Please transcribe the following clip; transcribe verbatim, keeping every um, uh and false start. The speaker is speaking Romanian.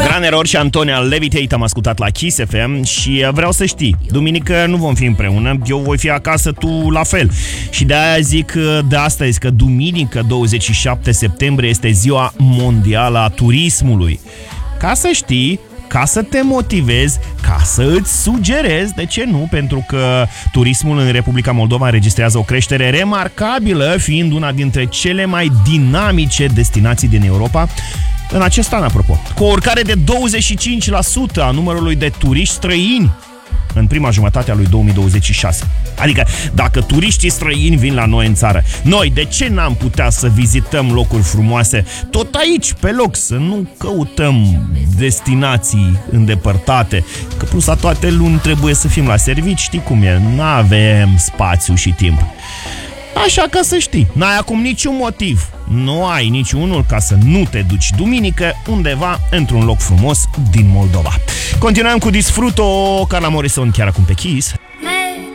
Gran Error și Antonia Levitate am ascultat la Kiss F M și vreau să știi, duminică nu vom fi împreună, eu voi fi acasă, tu la fel. Și de-aia zic de astăzi că duminică douăzeci și șapte septembrie este ziua mondială a turismului. Ca să știi, ca să te motivezi, ca să îți sugerezi, de ce nu? Pentru că turismul în Republica Moldova înregistrează o creștere remarcabilă, fiind una dintre cele mai dinamice destinații din Europa în acest an, apropo. Cu o urcare de douăzeci și cinci la sută a numărului de turiști străini în prima jumătate a lui două mii douăzeci și șase. Adică, dacă turiștii străini vin la noi în țară, noi de ce n-am putea să vizităm locuri frumoase tot aici, pe loc, să nu căutăm destinații îndepărtate? Că plus a toate luni trebuie să fim la servici, știi cum e, n-avem spațiu și timp. Așa că să știi, n-ai acum niciun motiv, nu ai niciunul ca să nu te duci duminică undeva într-un loc frumos din Moldova. Continuăm cu Disfruto, Carla Morrison chiar acum pe Kiss.